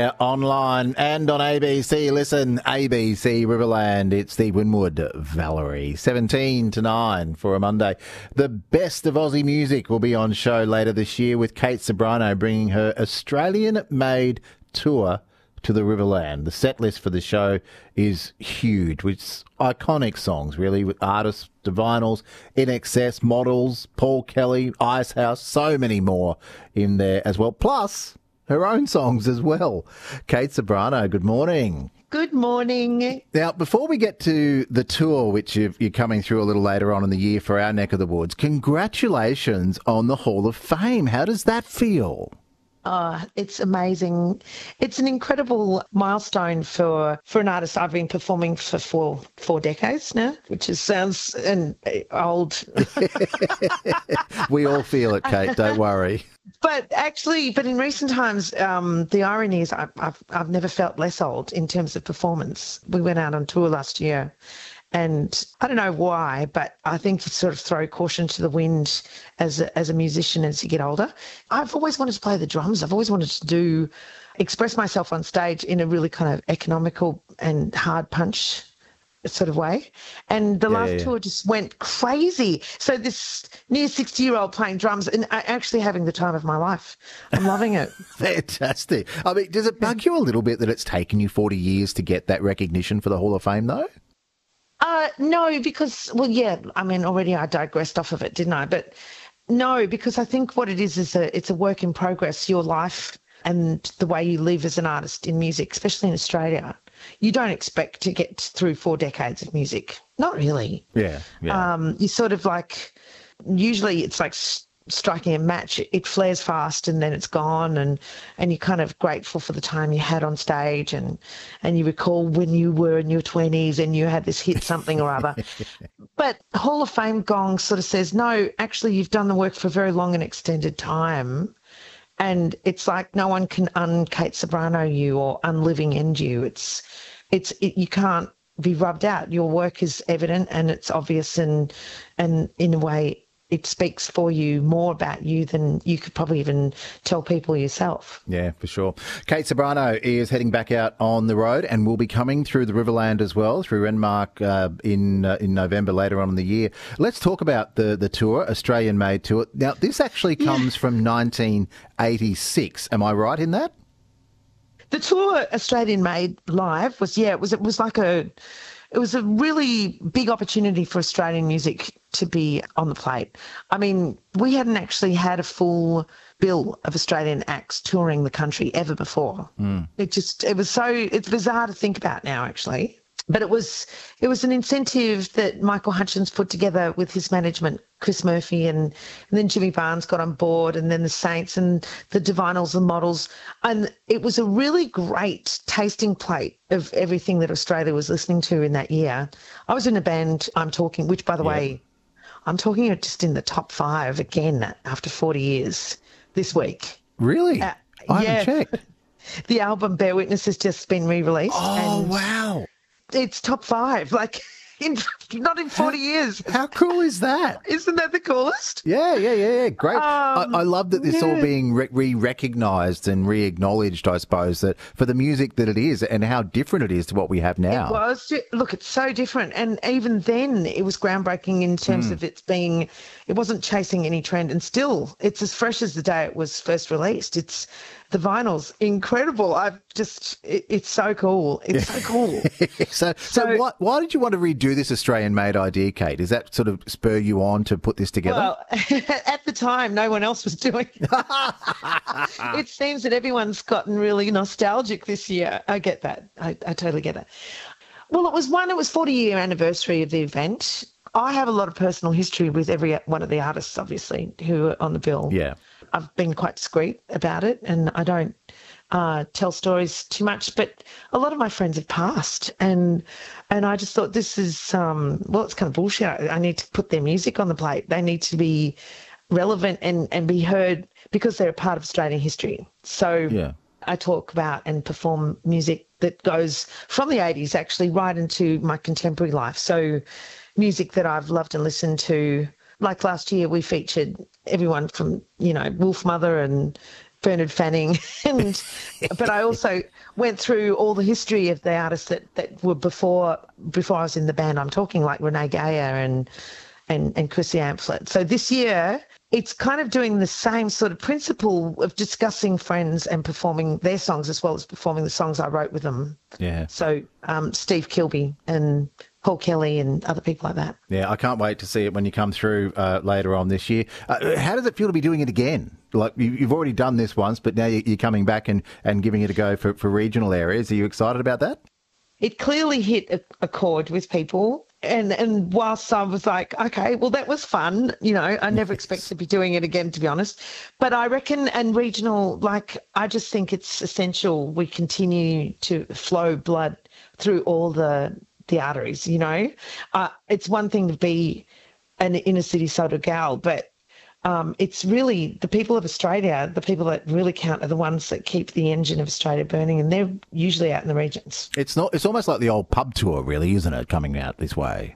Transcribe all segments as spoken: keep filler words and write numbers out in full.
Uh, online and on A B C. Listen, A B C Riverland. It's Steve Winwood, Valerie. seventeen to nine for a Monday. The best of Aussie music will be on show later this year with Kate Ceberano bringing her Australian-made tour to the Riverland. The set list for the show is huge, with iconic songs, really, with artists, Divinals, I N X S, Models, Paul Kelly, Icehouse, so many more in there as well. Plus her own songs as well. Kate Ceberano, good morning. Good morning. Now, before we get to the tour, which you're coming through a little later on in the year for our neck of the woods, congratulations on the Hall of Fame. How does that feel? Oh, it's amazing. It's an incredible milestone for, for an artist. I've been performing for four four decades now, which is, sounds an, old. We all feel it, Kate, don't worry. But actually, but in recent times, um, the irony is I, I've, I've never felt less old in terms of performance. We went out on tour last year. And I don't know why, but I think you sort of throw caution to the wind as a, as a musician as you get older. I've always wanted to play the drums. I've always wanted to do, express myself on stage in a really kind of economical and hard punch sort of way. And the yeah, last yeah. tour just went crazy. So this near sixty-year-old playing drums and actually having the time of my life. I'm loving it. Fantastic. I mean, does it bug you a little bit that it's taken you forty years to get that recognition for the Hall of Fame, though? Uh, no, because, well, yeah, I mean, already I digressed off of it, didn't I? But no, because I think what it is is a, it's a work in progress, your life and the way you live as an artist in music, especially in Australia. You don't expect to get through four decades of music. Not really. Yeah, yeah. Um, you sort of like, usually it's like striking a match. It flares fast and then it's gone, and and you're kind of grateful for the time you had on stage, and and you recall when you were in your twenties and you had this hit something or other. But Hall of Fame gong sort of says, no, actually you've done the work for a very long and extended time, and it's like no one can un-Kate Ceberano you or unliving end you. It's it's it, you can't be rubbed out. Your work is evident and it's obvious, and and in a way it speaks for you more about you than you could probably even tell people yourself. Yeah, for sure. Kate Ceberano is heading back out on the road and will be coming through the Riverland as well, through Renmark uh, in uh, in November later on in the year. Let's talk about the, the tour, Australian-made tour. Now, this actually comes yeah. from nineteen eighty-six. Am I right in that? The tour, Australian Made Live, was, yeah, it was, it was like a... It was a really big opportunity for Australian music to be on the plate. I mean, we hadn't actually had a full bill of Australian acts touring the country ever before. Mm. It just, it was so, it's bizarre to think about now, actually. But it was it was an incentive that Michael Hutchins put together with his management, Chris Murphy, and, and then Jimmy Barnes got on board, and then the Saints and the Divinals and Models. And it was a really great tasting plate of everything that Australia was listening to in that year. I was in a band, I'm Talking, which, by the yeah. way, I'm talking just in the top five again after forty years this week. Really? Uh, I yeah. haven't checked. The album Bear Witness has just been re-released. Oh, wow. It's top five, like in not in forty how, years. How cool is that? Isn't that the coolest? Yeah, yeah, yeah, yeah. Great. Um, I, I love that this yeah. all being re- re-recognised and re-acknowledged, I suppose, that for the music that it is and how different it is to what we have now. It was. Look, it's so different. And even then it was groundbreaking in terms mm. of its being, it wasn't chasing any trend. And still, it's as fresh as the day it was first released. It's the vinyl's incredible. I've just, it, it's so cool. It's so cool. so, so, so what, why did you want to redo this Australian-made idea, Kate? Does that sort of spur you on to put this together? Well, at the time, no one else was doing it. It seems that everyone's gotten really nostalgic this year. I get that. I, I totally get that. Well, it was one, it was forty-year anniversary of the event. I have a lot of personal history with every one of the artists, obviously, who are on the bill. Yeah. I've been quite discreet about it, and I don't uh, tell stories too much. But a lot of my friends have passed, and and I just thought this is um, well, it's kind of bullshit. I need to put their music on the plate. They need to be relevant and and be heard because they're a part of Australian history. So yeah. I talk about and perform music that goes from the eighties actually right into my contemporary life. So music that I've loved and listened to. Like last year, we featured everyone from, you know, Wolfmother and Bernard Fanning, and but I also went through all the history of the artists that, that were before before I was in the band. I'm talking like Renee Gayer and and and Chrissy Amphlett. So this year it's kind of doing the same sort of principle of discussing friends and performing their songs as well as performing the songs I wrote with them. Yeah. So um, Steve Kilbey and Paul Kelly and other people like that. Yeah, I can't wait to see it when you come through uh, later on this year. Uh, how does it feel to be doing it again? Like you, you've already done this once, but now you're coming back and, and giving it a go for, for regional areas. Are you excited about that? It clearly hit a, a chord with people. And and whilst I was like, okay, well, that was fun, you know, I never expect to be doing it again, to be honest. But I reckon, and regional, like, I just think it's essential we continue to flow blood through all the the arteries, you know. Uh, it's one thing to be an inner city sort of gal, but um, it's really the people of Australia, the people that really count are the ones that keep the engine of Australia burning, and they're usually out in the regions. It's not. It's almost like the old pub tour, really, isn't it? Coming out this way.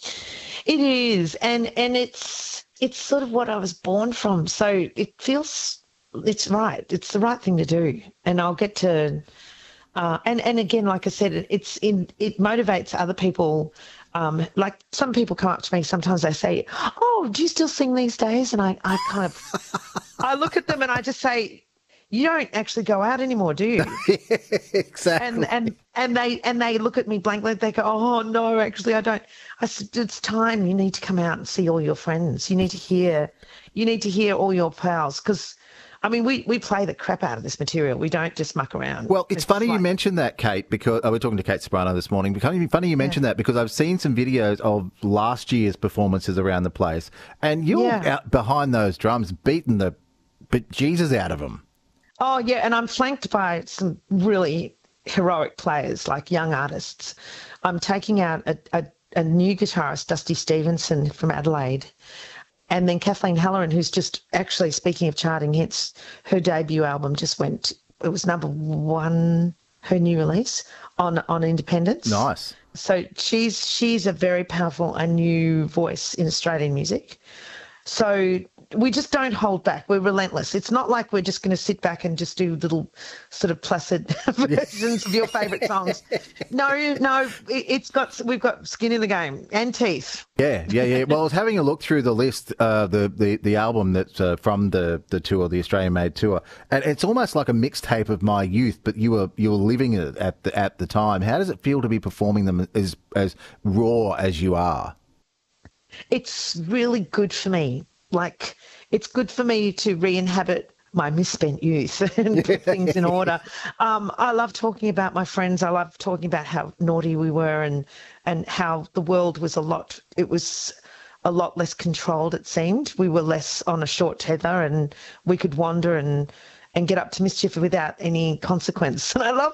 It is, and and it's it's sort of what I was born from, so it feels it's right. It's the right thing to do, and I'll get to. Uh, and and again, like I said, it, it's in it motivates other people. Um, like some people come up to me sometimes, they say, "Oh, do you still sing these days?" And I, I kind of I look at them and I just say, "You don't actually go out anymore, do you?" Exactly. And and and they and they look at me blankly. They go, "Oh no, actually, I don't." I said, "It's time. You need to come out and see all your friends. You need to hear, you need to hear all your pals because." I mean, we, we play the crap out of this material. We don't just muck around. Well, it's, it's funny like... you mentioned that, Kate, because oh, we're talking to Kate Ceberano this morning. It's funny you mentioned yeah. that because I've seen some videos of last year's performances around the place, and you're yeah. out behind those drums beating the bejesus out of them. Oh, yeah, and I'm flanked by some really heroic players, like young artists. I'm taking out a, a, a new guitarist, Dusty Stevenson from Adelaide. And then Kathleen Halloran, who's just actually, speaking of charting hits, her debut album just went, it was number one, her new release on, on Independence. Nice. So she's she's a very powerful, a new voice in Australian music. So we just don't hold back. We're relentless. It's not like we're just going to sit back and just do little sort of placid versions of your favourite songs. No, no, it's got we've got skin in the game and teeth. Yeah, yeah, yeah. Well, I was having a look through the list, uh, the, the the album that's uh, from the the tour, the Australian Made tour, and it's almost like a mixtape of my youth. But you were you were living it at the at the time. How does it feel to be performing them as as raw as you are? It's really good for me. Like, it's good for me to re-inhabit my misspent youth and put things in order. Um, I love talking about my friends. I love talking about how naughty we were and and how the world was a lot, it was a lot less controlled, it seemed. We were less on a short tether and we could wander and and get up to mischief without any consequence. And I love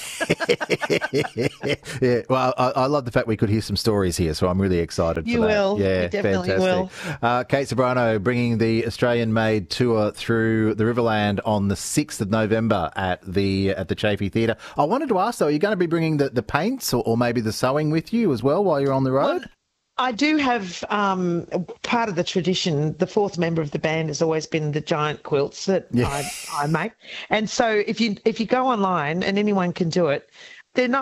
that. yeah, yeah. Well, I, I love the fact we could hear some stories here, so I'm really excited for you that. Will. Yeah, you definitely fantastic. will. Uh, Kate Ceberano bringing the Australian Made tour through the Riverland on the sixth of November at the at the Chafee Theatre. I wanted to ask, though, are you going to be bringing the, the paints or, or maybe the sewing with you as well while you're on the road? Well, I do have um, part of the tradition. The fourth member of the band has always been the giant quilts that yeah. I, I make. And so if you if you go online, and anyone can do it, they're not